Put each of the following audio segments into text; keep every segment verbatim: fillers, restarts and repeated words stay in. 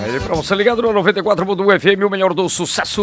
Aí pra você ligado no noventa e quatro ponto um F M, o melhor do sucesso.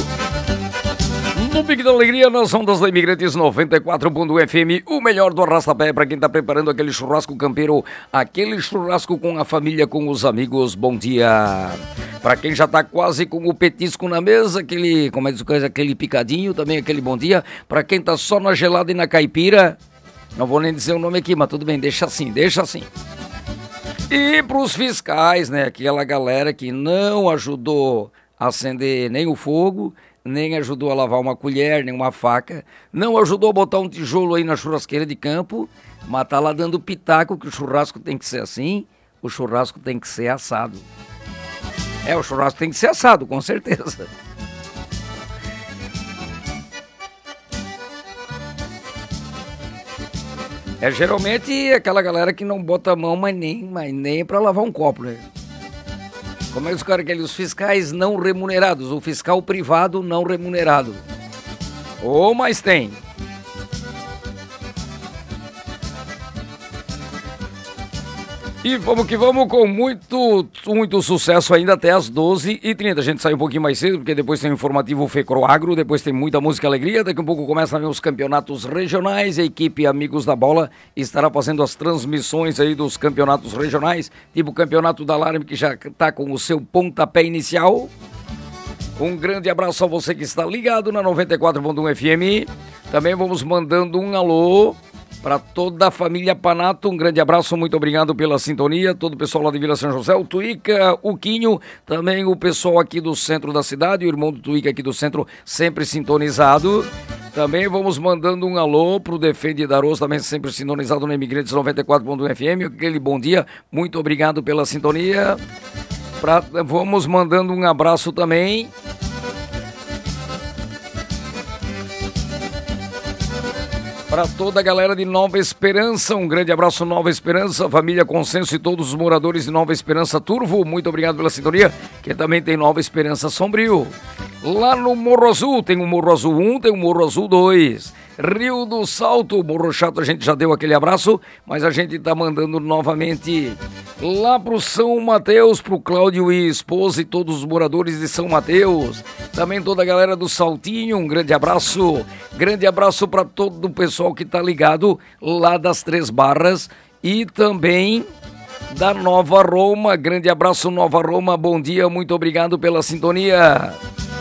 No Pique da Alegria, nas ondas da Imigrantes noventa e quatro ponto um F M, o melhor do arrasta-pé para quem tá preparando aquele churrasco campeiro, aquele churrasco com a família, com os amigos. Bom dia. Para quem já tá quase com o petisco na mesa, aquele, como é que diz, aquele picadinho, também aquele bom dia. Para quem tá só na gelada e na caipira, não vou nem dizer o nome aqui, mas tudo bem, deixa assim, deixa assim. E pros fiscais, né, aquela galera que não ajudou a acender nem o fogo, nem ajudou a lavar uma colher, nem uma faca, não ajudou a botar um tijolo aí na churrasqueira de campo, mas tá lá dando pitaco que o churrasco tem que ser assim, o churrasco tem que ser assado. É, o churrasco tem que ser assado, com certeza. É geralmente aquela galera que não bota a mão, mas nem, mas nem pra lavar um copo, né? Como é que os caras querem? Os fiscais não remunerados, o fiscal privado não remunerado. Ou mais tem. E vamos que vamos com muito, muito sucesso ainda até as doze e trinta. A gente sai um pouquinho mais cedo, porque depois tem o informativo Fecroagro, depois tem muita música e alegria. Daqui a um pouco começa a ver os campeonatos regionais. A equipe Amigos da Bola estará fazendo as transmissões aí dos campeonatos regionais, tipo o Campeonato da Alarme, que já está com o seu pontapé inicial. Um grande abraço a você que está ligado na noventa e quatro ponto um F M. Também vamos mandando um alô para toda a família Panato, um grande abraço, muito obrigado pela sintonia, todo o pessoal lá de Vila São José, o Tuica, o Quinho, também o pessoal aqui do centro da cidade, o irmão do Tuica aqui do centro, sempre sintonizado. Também vamos mandando um alô pro Defende Daroz, também sempre sintonizado no Imigrantes noventa e quatro ponto um F M, aquele bom dia, muito obrigado pela sintonia. Pra, vamos mandando um abraço também para toda a galera de Nova Esperança, um grande abraço Nova Esperança, família Consenso e todos os moradores de Nova Esperança Turvo, muito obrigado pela sintonia, que também tem Nova Esperança Sombrio. Lá no Morro Azul, tem o Morro Azul um, tem o Morro Azul dois. Rio do Salto, Morro Chato, a gente já deu aquele abraço, mas a gente tá mandando novamente lá pro São Mateus, pro Cláudio e esposa e todos os moradores de São Mateus. Também toda a galera do Saltinho, um grande abraço. Grande abraço para todo o pessoal que tá ligado lá das Três Barras e também da Nova Roma. Grande abraço, Nova Roma, bom dia, muito obrigado pela sintonia.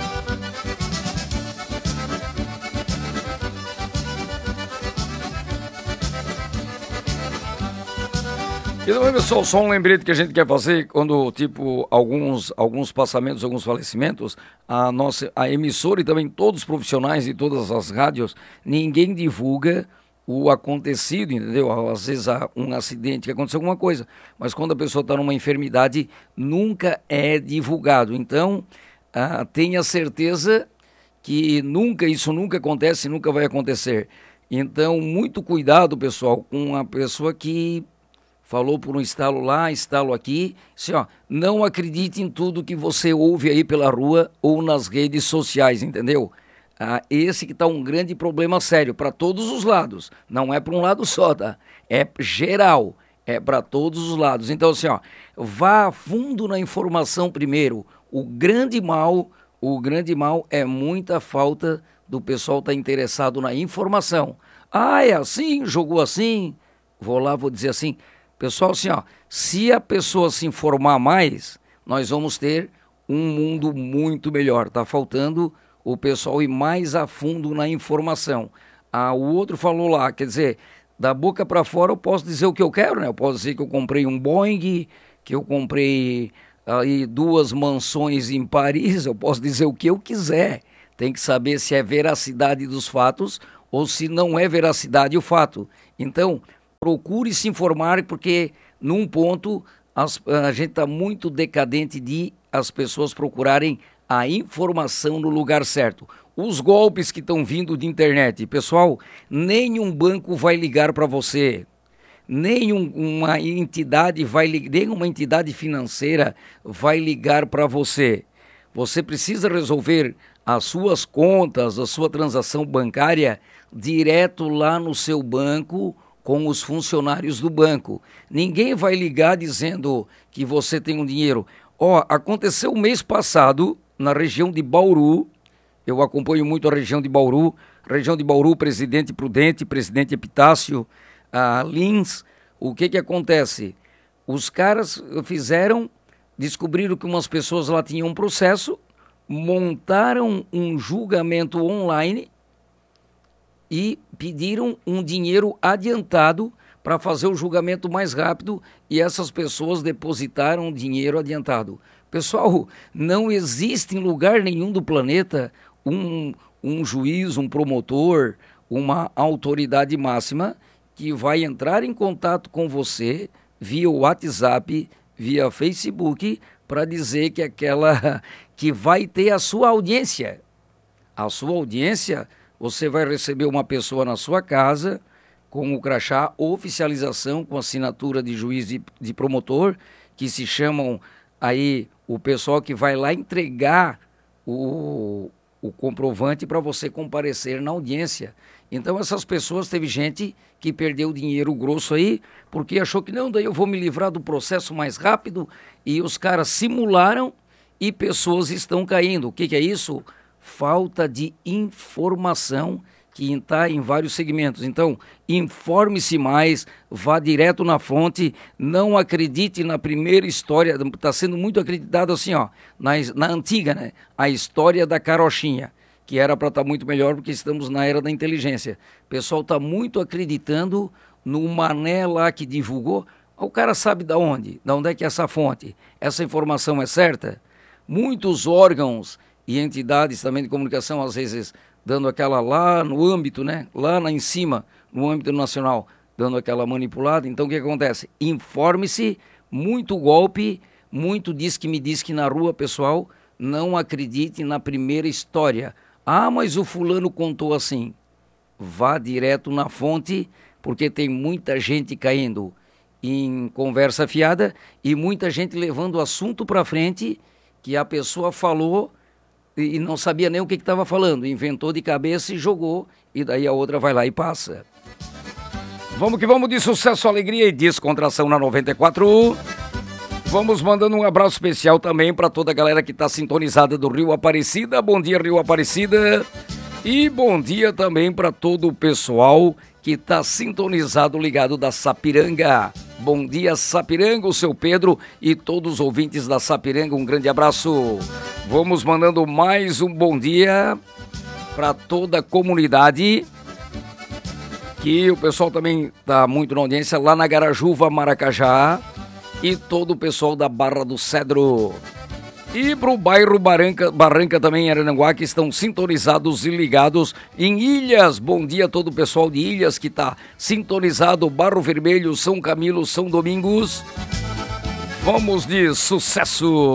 E também, pessoal, só um lembrete que a gente quer fazer quando, tipo, alguns, alguns passamentos, alguns falecimentos, a nossa, a emissora e também todos os profissionais de todas as rádios, ninguém divulga o acontecido, entendeu? Às vezes há um acidente, que aconteceu alguma coisa, mas quando a pessoa está numa enfermidade, nunca é divulgado. Então, ah, tenha certeza que nunca, isso nunca acontece, nunca vai acontecer. Então, muito cuidado, pessoal, com a pessoa que falou por um estalo lá, estalo aqui. Assim, ó, não acredite em tudo que você ouve aí pela rua ou nas redes sociais, entendeu? Ah, esse que está um grande problema sério para todos os lados. Não é para um lado só, tá? É geral, é para todos os lados. Então, assim, ó, vá a fundo na informação primeiro. O grande mal, o grande mal é muita falta do pessoal estar tá interessado na informação. Ah, é assim, jogou assim. Vou lá, vou dizer assim. Pessoal, assim, ó, se a pessoa se informar mais, nós vamos ter um mundo muito melhor. Tá faltando o pessoal ir mais a fundo na informação. Ah, o outro falou lá, quer dizer, da boca para fora eu posso dizer o que eu quero, né? Eu posso dizer que eu comprei um Boeing, que eu comprei aí duas mansões em Paris, eu posso dizer o que eu quiser. Tem que saber se é veracidade dos fatos ou se não é veracidade o fato. Então, procure se informar, porque num ponto as, a gente está muito decadente de as pessoas procurarem a informação no lugar certo. Os golpes que estão vindo de internet, pessoal, nenhum banco vai ligar para você, nenhuma entidade vai nenhuma entidade financeira vai ligar para você. Você precisa resolver as suas contas, a sua transação bancária direto lá no seu banco, com os funcionários do banco. Ninguém vai ligar dizendo que você tem um dinheiro. Ó, aconteceu o mês passado, na região de Bauru. Eu acompanho muito a região de Bauru. Região de Bauru, Presidente Prudente, Presidente Epitácio, a Lins. O que que acontece? Os caras fizeram, descobriram que umas pessoas lá tinham um processo, montaram um julgamento online e pediram um dinheiro adiantado para fazer o julgamento mais rápido, e essas pessoas depositaram dinheiro adiantado. Pessoal, não existe em lugar nenhum do planeta um, um juiz, um promotor, uma autoridade máxima que vai entrar em contato com você via WhatsApp, via Facebook, para dizer que aquela que vai ter a sua audiência. A sua audiência, você vai receber uma pessoa na sua casa com o crachá oficialização, com assinatura de juiz e de promotor, que se chamam aí o pessoal que vai lá entregar o, o comprovante para você comparecer na audiência. Então essas pessoas, teve gente que perdeu dinheiro grosso aí, porque achou que não, daí eu vou me livrar do processo mais rápido, e os caras simularam e pessoas estão caindo. O que que é isso? Falta de informação, que está em vários segmentos. Então, informe-se mais, vá direto na fonte, não acredite na primeira história, está sendo muito acreditado assim, ó, na, na antiga, né? A história da carochinha, que era para estar tá muito melhor, porque estamos na era da inteligência. O pessoal está muito acreditando no mané lá que divulgou. O cara sabe de onde? De onde é que é essa fonte? Essa informação é certa? Muitos órgãos e entidades também de comunicação, às vezes, dando aquela lá no âmbito, né? Lá, lá em cima, no âmbito nacional, dando aquela manipulada. Então, o que acontece? Informe-se, muito golpe, muito diz que me diz que na rua, pessoal, não acredite na primeira história. Ah, mas o fulano contou assim. Vá direto na fonte, porque tem muita gente caindo em conversa fiada e muita gente levando o assunto para frente, que a pessoa falou e não sabia nem o que estava falando, inventou de cabeça e jogou, e daí a outra vai lá e passa. Vamos que vamos, de sucesso, alegria e descontração na noventa e quatro. Vamos mandando um abraço especial também para toda a galera que está sintonizada do Rio Aparecida. Bom dia, Rio Aparecida. E bom dia também para todo o pessoal que está sintonizado, ligado da Sapiranga. Bom dia, Sapiranga, o seu Pedro e todos os ouvintes da Sapiranga, um grande abraço. Vamos mandando mais um bom dia para toda a comunidade, que o pessoal também está muito na audiência, lá na Garajuva, Maracajá, e todo o pessoal da Barra do Cedro. E para o bairro Barranca, Barranca também, em Araranguá, que estão sintonizados e ligados em Ilhas. Bom dia a todo o pessoal de Ilhas que está sintonizado, Barro Vermelho, São Camilo, São Domingos. Vamos de sucesso!